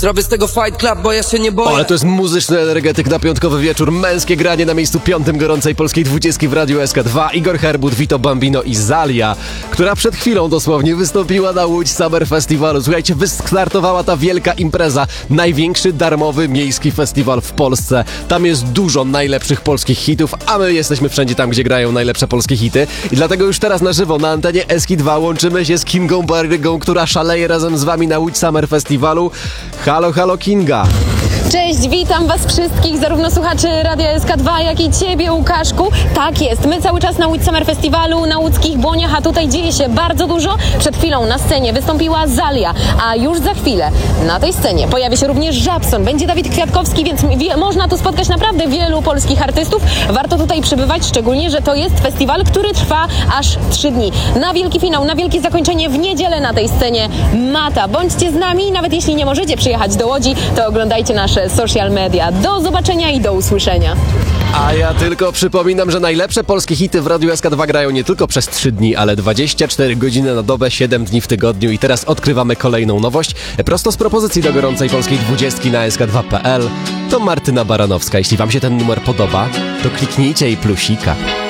Zrobię z tego Fight Club, bo ja się nie boję. Ale to jest muzyczny energetyk na piątkowy wieczór. Męskie granie na miejscu 5 gorącej polskiej 20 w Radiu SK2. Igor Herbut, Vito Bambino i Zalia, która przed chwilą dosłownie wystąpiła na Łódź Summer Festiwalu. Słuchajcie, wystartowała ta wielka impreza. Największy darmowy miejski festiwal w Polsce. Tam jest dużo najlepszych polskich hitów, a my jesteśmy wszędzie tam, gdzie grają najlepsze polskie hity. I dlatego już teraz na żywo na antenie SK2 łączymy się z Kingą Barrygą, która szaleje razem z wami na Łódź Summer Festiwalu. Halo, halo Kinga! Cześć, witam was wszystkich, zarówno słuchaczy Radia SK2, jak i ciebie, Łukaszku. Tak jest, my cały czas na Łódź Summer Festiwalu, na łódzkich błoniach, a tutaj dzieje się bardzo dużo. Przed chwilą na scenie wystąpiła Zalia, a już za chwilę na tej scenie pojawi się również Żabson, będzie Dawid Kwiatkowski, więc można tu spotkać naprawdę wielu polskich artystów. Warto tutaj przybywać, szczególnie, że to jest festiwal, który trwa aż 3 dni. Na wielki finał, na wielkie zakończenie w niedzielę na tej scenie Mata. Bądźcie z nami, nawet jeśli nie możecie przyjechać do Łodzi, to oglądajcie nasze social media. Do zobaczenia i do usłyszenia. A ja tylko przypominam, że najlepsze polskie hity w Radiu SK2 grają nie tylko przez 3 dni, ale 24 godziny na dobę, 7 dni w tygodniu. I teraz odkrywamy kolejną nowość. Prosto z propozycji do gorącej polskiej 20 na sk2.pl. To Martyna Baranowska. Jeśli wam się ten numer podoba, to kliknijcie jej plusika.